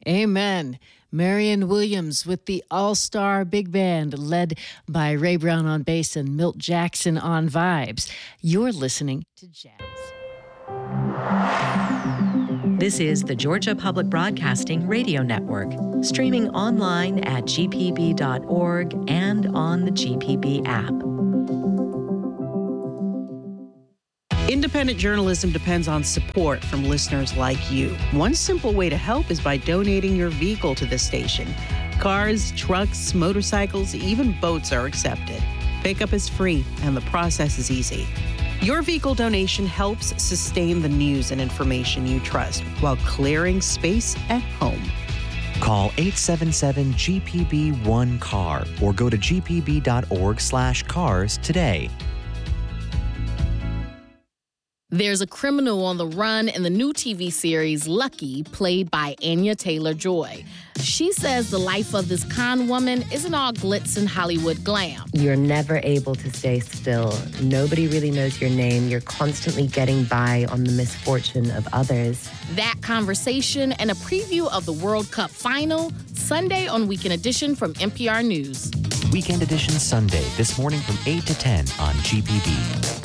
Amen. Marion Williams with the All-Star Big Band, led by Ray Brown on bass and Milt Jackson on vibes. You're listening to Jazz. This is the Georgia Public Broadcasting Radio Network, streaming online at gpb.org and on the GPB app. Independent journalism depends on support from listeners like you. One simple way to help is by donating your vehicle to the station. Cars, trucks, motorcycles, even boats are accepted. Pickup is free, and the process is easy. Your vehicle donation helps sustain the news and information you trust while clearing space at home. Call 877-GPB-1-CAR or go to gpb.org/cars today. There's a criminal on the run in the new TV series Lucky, played by Anya Taylor-Joy. She says the life of this con woman isn't all glitz and Hollywood glam. You're never able to stay still. Nobody really knows your name. You're constantly getting by on the misfortune of others. That conversation and a preview of the World Cup final, Sunday on Weekend Edition from NPR News. Weekend Edition Sunday, this morning from 8 to 10 on GPB.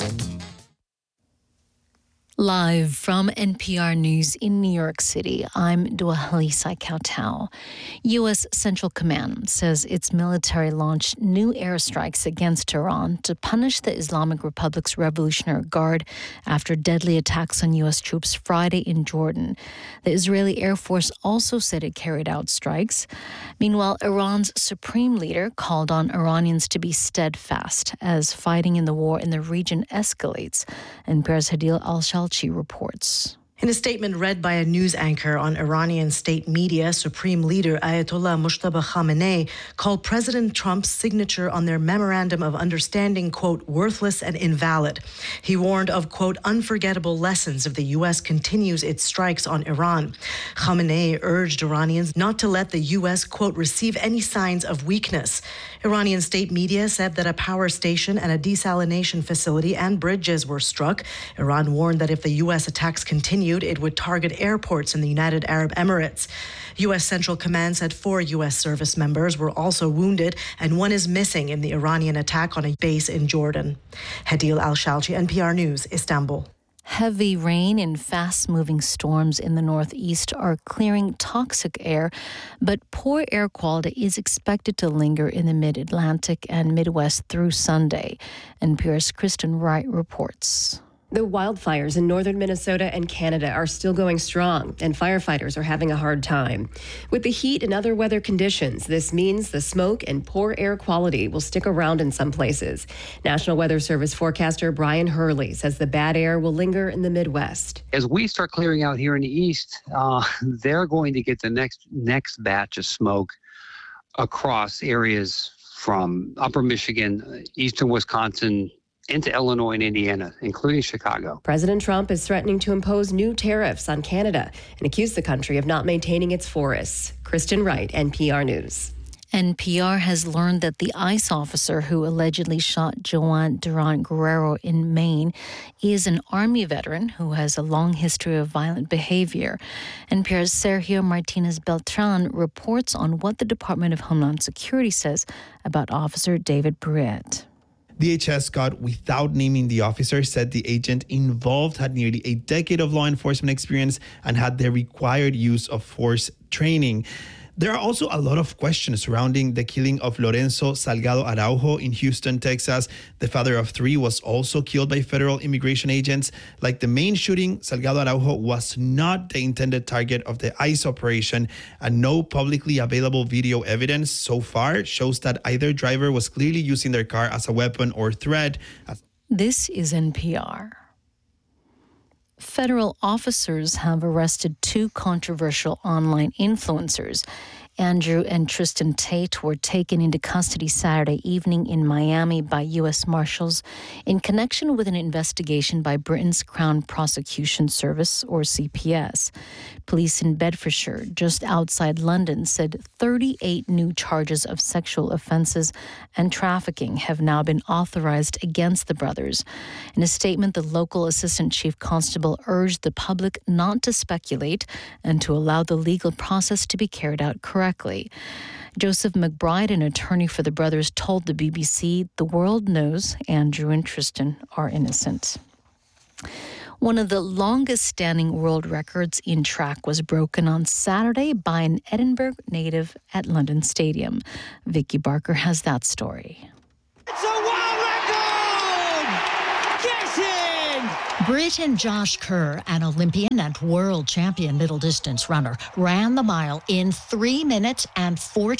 Live from NPR News in New York City, I'm Dwalisa Kautau. U.S. Central Command says its military launched new airstrikes against Iran to punish the Islamic Republic's Revolutionary Guard after deadly attacks on U.S. troops Friday in Jordan. The Israeli Air Force also said it carried out strikes. Meanwhile, Iran's supreme leader called on Iranians to be steadfast as fighting in the war in the region escalates. NPR's Hadil Al-Shalchi reports. In a statement read by a news anchor on Iranian state media, Supreme Leader Ayatollah Mojtaba Khamenei called President Trump's signature on their memorandum of understanding, quote, worthless and invalid. He warned of, quote, unforgettable lessons if the U.S. continues its strikes on Iran. Khamenei urged Iranians not to let the U.S., quote, receive any signs of weakness. Iranian state media said that a power station and a desalination facility and bridges were struck. Iran warned that if the U.S. attacks continued, it would target airports in the United Arab Emirates. U.S. Central Command said 4 U.S. service members were also wounded, and 1 is missing in the Iranian attack on a base in Jordan. Hadil Al-Shalchi, NPR News, Istanbul. Heavy rain and fast-moving storms in the northeast are clearing toxic air, but poor air quality is expected to linger in the mid-Atlantic and Midwest through Sunday. NPR's Kristen Wright reports. The wildfires in northern Minnesota and Canada are still going strong, and firefighters are having a hard time. With the heat and other weather conditions, this means the smoke and poor air quality will stick around in some places. National Weather Service forecaster Brian Hurley says the bad air will linger in the Midwest. As we start clearing out here in the east, they're going to get the next batch of smoke across areas from upper Michigan, eastern Wisconsin, into Illinois and Indiana, including Chicago. President Trump is threatening to impose new tariffs on Canada and accuse the country of not maintaining its forests. Kristen Wright, NPR News. NPR has learned that the ICE officer who allegedly shot Joan Duran Guerrero in Maine is an Army veteran who has a long history of violent behavior. NPR's Sergio Martinez Beltran reports on what the Department of Homeland Security says about Officer David Bruet. DHS Scott, without naming the officer, said the agent involved had nearly a decade of law enforcement experience and had the required use of force training. There are also a lot of questions surrounding the killing of Lorenzo Salgado Araujo in Houston, Texas. The father of 3 was also killed by federal immigration agents. Like the main shooting, Salgado Araujo was not the intended target of the ICE operation, and no publicly available video evidence so far shows that either driver was clearly using their car as a weapon or threat. This is NPR. Federal officers have arrested 2 controversial online influencers. Andrew and Tristan Tate were taken into custody Saturday evening in Miami by U.S. Marshals in connection with an investigation by Britain's Crown Prosecution Service, or CPS. Police in Bedfordshire, just outside London, said 38 new charges of sexual offences and trafficking have now been authorised against the brothers. In a statement, the local Assistant Chief Constable urged the public not to speculate and to allow the legal process to be carried out correctly. Joseph McBride, an attorney for the brothers, told the BBC the world knows Andrew and Tristan are innocent. One of the longest-standing world records in track was broken on Saturday by an Edinburgh native at London Stadium. Vicky Barker has that story. It's a world record! Get in! Briton Josh Kerr, an Olympian and world champion middle distance runner, ran the mile in 3 minutes and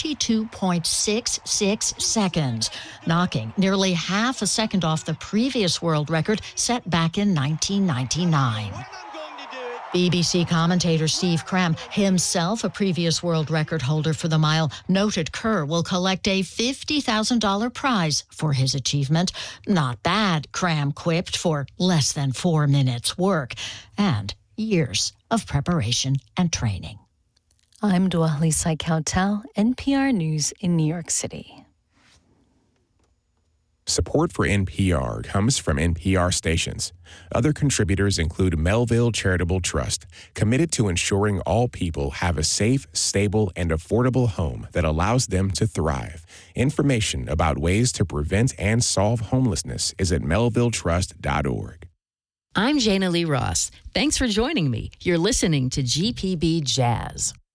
42.66 seconds, knocking nearly half a second off the previous world record set back in 1999. BBC commentator Steve Cram, himself a previous world record holder for the mile, noted Kerr will collect a $50,000 prize for his achievement. Not bad, Cram quipped, for less than 4 minutes work and years of preparation and training. I'm Dwalisai Kautal, NPR News in New York City. Support for NPR comes from NPR stations. Other contributors include Melville Charitable Trust, committed to ensuring all people have a safe, stable, and affordable home that allows them to thrive. Information about ways to prevent and solve homelessness is at melvilletrust.org. I'm Jana Lee Ross. Thanks for joining me. You're listening to GPB Jazz.